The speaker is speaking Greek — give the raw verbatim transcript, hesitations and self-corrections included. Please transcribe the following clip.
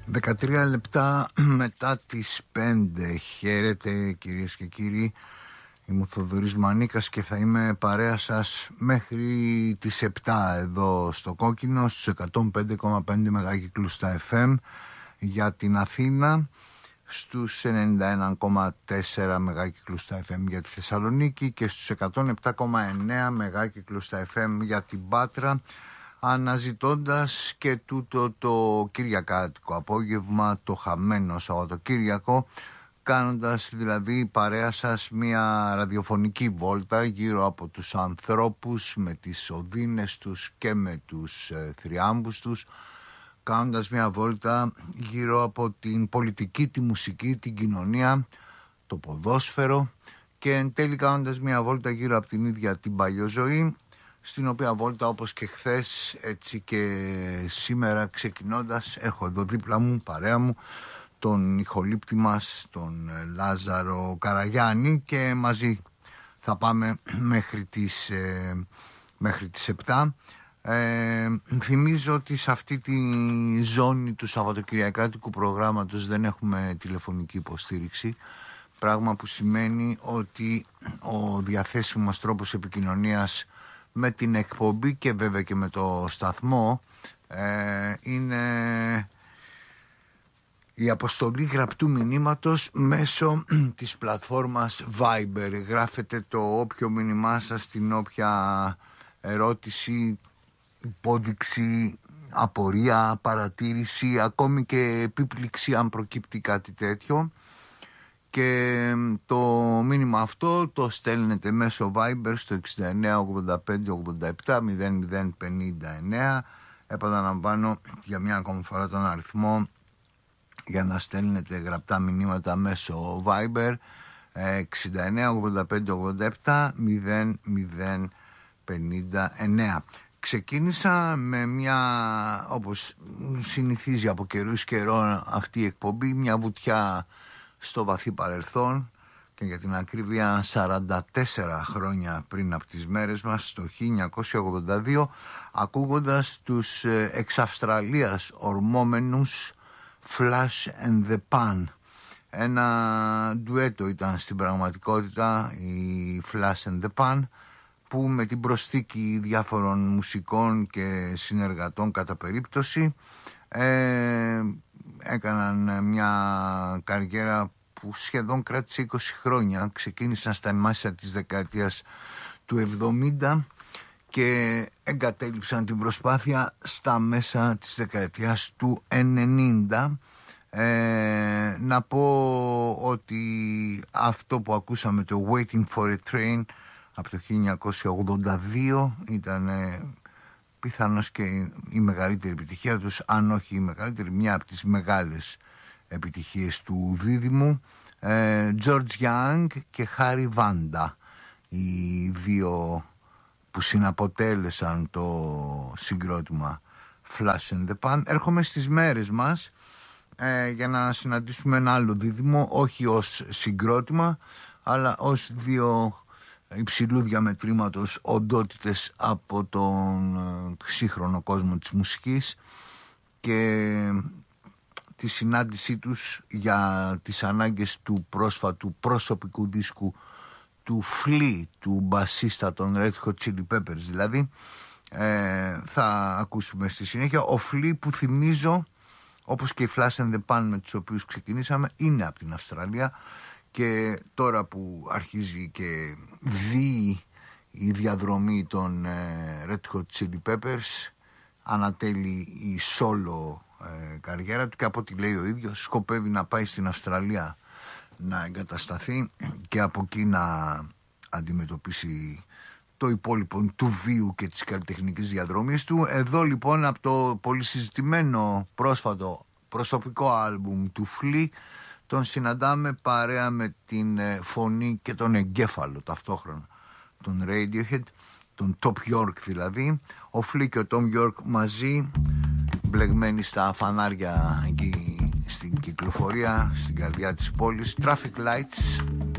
δεκατρία λεπτά μετά τις πέντε. Χαίρετε κυρίες και κύριοι. Είμαι ο Θοδωρής Μανίκας και θα είμαι παρέα σας μέχρι τις επτά εδώ στο Κόκκινο, στους εκατόν πέντε κόμμα πέντε μεγάκυκλους στα εφ εμ για την Αθήνα, στους ενενήντα ένα κόμμα τέσσερα μεγάκυκλους στα εφ εμ για τη Θεσσαλονίκη και στους εκατόν επτά κόμμα εννέα μεγάκυκλους στα εφ εμ για την Πάτρα, αναζητώντας και τούτο το κυριακάτικο απόγευμα, το χαμένο Σαββατοκύριακο, κάνοντας δηλαδή παρέα σας μια ραδιοφωνική βόλτα γύρω από τους ανθρώπους με τις οδύνες τους και με τους ε, θριάμβους τους, κάνοντας μια βόλτα γύρω από την πολιτική, τη μουσική, την κοινωνία, το ποδόσφαιρο και εν τέλει κάνοντας μια βόλτα γύρω από την ίδια την παλιοζωή, στην οποία βόλτα όπως και χθες έτσι και σήμερα ξεκινώντας έχω εδώ δίπλα μου, παρέα μου, τον ηχολήπτη μας, τον Λάζαρο Καραγιάννη, και μαζί θα πάμε μέχρι τις, ε, μέχρι τις επτά. Ε, θυμίζω ότι σε αυτή τη ζώνη του Σαββατοκυριακάτικου προγράμματος δεν έχουμε τηλεφωνική υποστήριξη, πράγμα που σημαίνει ότι ο διαθέσιμος τρόπος επικοινωνίας με την εκπομπή και βέβαια και με το σταθμό ε, είναι η αποστολή γραπτού μηνύματος μέσω της πλατφόρμας Viber. Γράφετε το όποιο μήνυμά σας, την όποια ερώτηση, υπόδειξη, απορία, παρατήρηση, ακόμη και επίπληξη αν προκύπτει κάτι τέτοιο, και το μήνυμα αυτό το στέλνετε μέσω Viber στο εξήντα εννέα ογδόντα πέντε ογδόντα επτά μηδέν μηδέν πενήντα εννέα. Επαναλαμβάνω για μια ακόμη φορά τον αριθμό για να στέλνετε γραπτά μηνύματα μέσω Viber, εξήντα εννέα ογδόντα πέντε ογδόντα επτά μηδέν μηδέν πενήντα εννέα. Ξεκίνησα με μια, όπως συνηθίζει από καιρούς καιρών αυτή η εκπομπή, μια βουτιά στο βαθύ παρελθόν, και για την ακρίβεια σαράντα τέσσερα χρόνια πριν από τις μέρες μας, το χίλια εννιακόσια ογδόντα δύο, ακούγοντας τους εξ Αυστραλίας ορμόμενους Flash and the Pan. Ένα ντουέτο ήταν στην πραγματικότητα, η Flash and the Pan, που με την προσθήκη διάφορων μουσικών και συνεργατών κατά περίπτωση ε, έκαναν μια καριέρα που σχεδόν κράτησε είκοσι χρόνια. Ξεκίνησαν στα μέσα της δεκαετίας του εβδομήντα και εγκατέλειψαν την προσπάθεια στα μέσα της δεκαετίας του ενενήντα. Ε, να πω ότι αυτό που ακούσαμε, το Waiting for a Train, από το χίλια εννιακόσια ογδόντα δύο, ήταν ε, πιθανώς και η μεγαλύτερη επιτυχία τους, αν όχι η μεγαλύτερη, μια από τις μεγάλες επιτυχίες του δίδυμου. ε, George Young και Harry Vanda, οι δύο που συναποτέλεσαν το συγκρότημα Flash and the Pan. Έρχομαι στις μέρες μας ε, για να συναντήσουμε ένα άλλο δίδυμο, όχι ως συγκρότημα αλλά ως δύο υψηλού διαμετρήματος οντότητες από τον ε, σύγχρονο κόσμο της μουσικής, και τη συνάντησή τους για τις ανάγκες του πρόσφατου προσωπικού δίσκου του Flea, του μπασίστα των Red Hot Chili Peppers δηλαδή, ε, θα ακούσουμε στη συνέχεια. Ο Flea, που θυμίζω, όπως και οι Flash and the Pan με τους οποίους ξεκινήσαμε, είναι από την Αυστραλία, και τώρα που αρχίζει και δει η διαδρομή των ε, Red Hot Chili Peppers, ανατέλει η solo ε, καριέρα του, και από ό,τι λέει ο ίδιος σκοπεύει να πάει στην Αυστραλία να εγκατασταθεί και από εκεί να αντιμετωπίσει το υπόλοιπο του βίου και της καλλιτεχνικής διαδρομής του. Εδώ λοιπόν από το πολύ συζητημένο πρόσφατο προσωπικό άλμπουμ του Flea τον συναντάμε παρέα με την φωνή και τον εγκέφαλο ταυτόχρονα, τον Radiohead, τον Tom York δηλαδή. Ο Flea και ο Tom York μαζί, μπλεγμένοι στα φανάρια εκεί στην κυκλοφορία, στην καρδιά της πόλης. Traffic Lights.